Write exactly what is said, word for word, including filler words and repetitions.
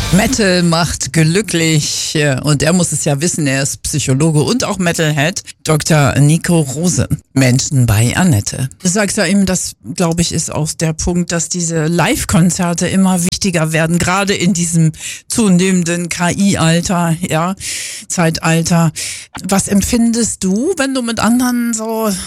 Metal macht glücklich und er muss es ja wissen, er ist Psychologe und auch Metalhead, Doktor Nico Rose. Menschen bei Annette. Du sagst ja eben, das, glaube ich, ist auch der Punkt, dass diese Live-Konzerte immer wichtiger werden, gerade in diesem zunehmenden K I-Alter, ja, Zeitalter. Was empfindest du, wenn du mit anderen so